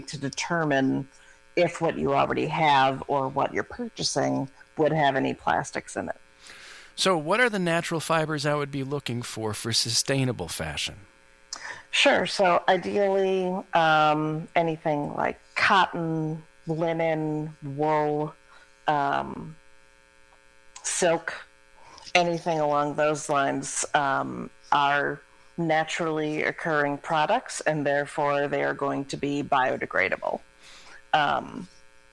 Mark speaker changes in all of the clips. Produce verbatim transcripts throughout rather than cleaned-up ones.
Speaker 1: to determine if what you already have or what you're purchasing would have any plastics in it.
Speaker 2: So what are the natural fibers I would be looking for for sustainable fashion?
Speaker 1: Sure. So ideally, um, anything like cotton, linen, wool, um, silk, anything along those lines um, are naturally occurring products, and therefore they are going to be biodegradable. Um,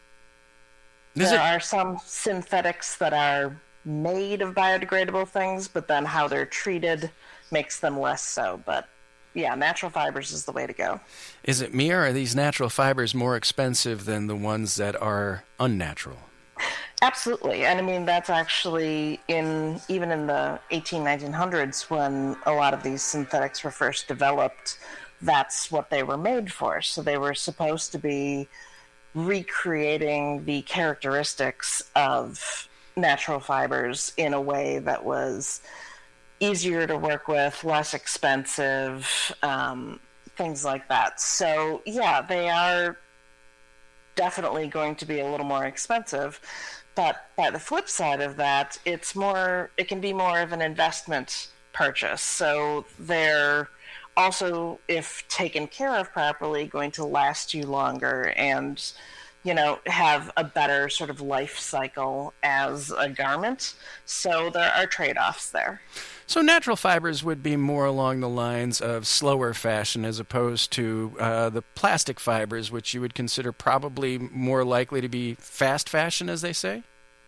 Speaker 1: there it... are some synthetics that are made of biodegradable things, but then how they're treated makes them less so. But yeah, natural fibers is the way to go.
Speaker 2: Is it me, or are these natural fibers more expensive than the ones that are unnatural?
Speaker 1: Absolutely. And I mean, that's actually in, even in the eighteen, nineteen hundreds, when a lot of these synthetics were first developed, that's what they were made for. So they were supposed to be recreating the characteristics of natural fibers in a way that was easier to work with, less expensive, um, things like that. So yeah, they are definitely going to be a little more expensive. But by the flip side of that, it's more, it can be more of an investment purchase. So they're also, if taken care of properly, going to last you longer and, you know, have a better sort of life cycle as a garment. So there are trade-offs there.
Speaker 2: So natural fibers would be more along the lines of slower fashion as opposed to uh, the plastic fibers, which you would consider probably more likely to be fast fashion, as they say?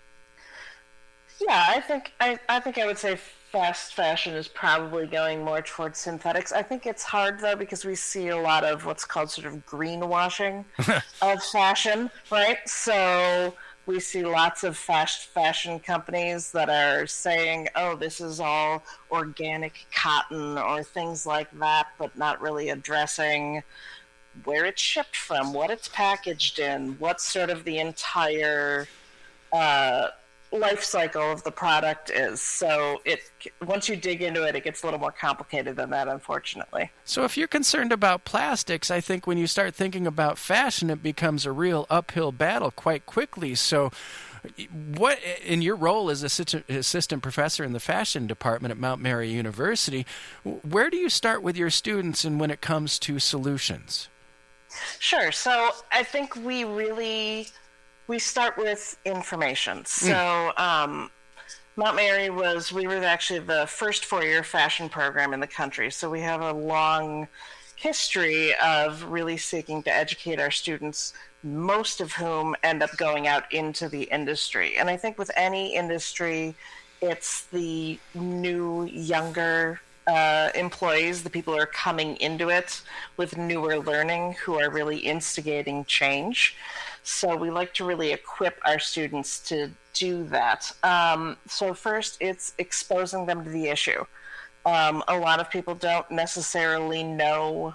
Speaker 1: Yeah, I think I, I think I would say fast fashion is probably going more towards synthetics. I think it's hard, though, because we see a lot of what's called sort of greenwashing of fashion, right? So we see lots of fast fashion companies that are saying, oh, this is all organic cotton or things like that, but not really addressing where it's shipped from, what it's packaged in, what's sort of the entire uh, life cycle of the product is. So it once you dig into it, it gets a little more complicated than that, unfortunately.
Speaker 2: So if you're concerned about plastics, I think when you start thinking about fashion, it becomes a real uphill battle quite quickly. So what, in your role as assistant, assistant professor in the fashion department at Mount Mary University, where do you start with your students and when it comes to solutions? Sure.
Speaker 1: So I think we really... We start with information. So um, Mount Mary was, we were actually the first four-year fashion program in the country. So we have a long history of really seeking to educate our students, most of whom end up going out into the industry. And I think with any industry, it's the new, younger uh, employees, the people who are coming into it with newer learning, who are really instigating change. So we like to really equip our students to do that. Um, so first, it's exposing them to the issue. Um, a lot of people don't necessarily know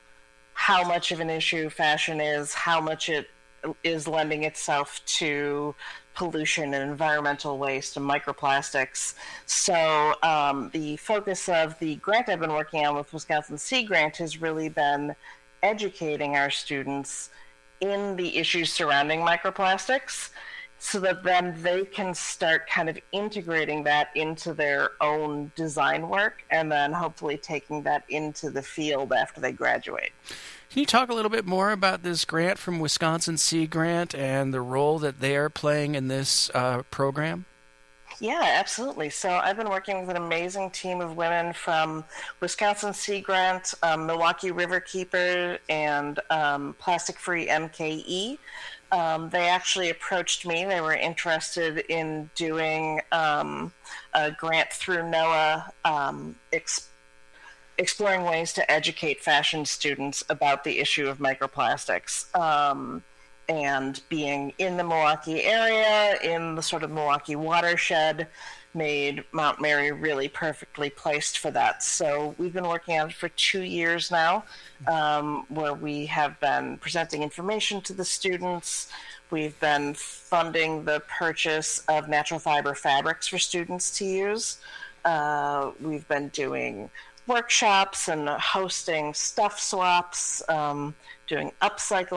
Speaker 1: how much of an issue fashion is, how much it is lending itself to pollution and environmental waste and microplastics. So um, the focus of the grant I've been working on with Wisconsin Sea Grant has really been educating our students in the issues surrounding microplastics, so that then they can start kind of integrating that into their own design work and then hopefully taking that into the field after they graduate.
Speaker 2: Can you talk a little bit more about this grant from Wisconsin Sea Grant and the role that they are playing in this uh, program?
Speaker 1: Yeah, absolutely. So I've been working with an amazing team of women from Wisconsin Sea Grant, um, Milwaukee Riverkeeper, and um, Plastic Free M K E. Um, they actually approached me. They were interested in doing um, a grant through NOAA, um, ex- exploring ways to educate fashion students about the issue of microplastics. Um, and being in the Milwaukee area, in the sort of Milwaukee watershed, made Mount Mary really perfectly placed for that. So we've been working on it for two years now, um, where we have been presenting information to the students. We've been funding the purchase of natural fiber fabrics for students to use. Uh, we've been doing workshops and hosting stuff swaps, um, doing upcycling